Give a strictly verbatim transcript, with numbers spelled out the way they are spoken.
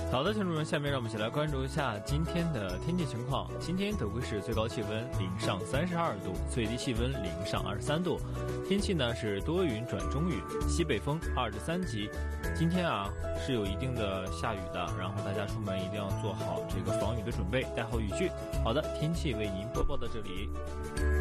好的，听众们，下面让我们一起来关注一下今天的天气情况。今天德圭市最高气温零上三十二度，最低气温零上二十三度，天气呢是多云转中雨，西北风二至三级。今天啊是有一定的下雨的，然后大家出门一定要做好这个防雨的准备，带好雨具。好的，天气为您播报到这里。